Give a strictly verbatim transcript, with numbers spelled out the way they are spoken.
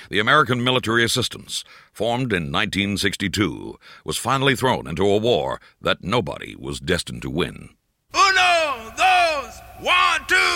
the American military assistance, formed in nineteen sixty-two, was finally thrown into a war that nobody was destined to win. Uno, dos, one, two.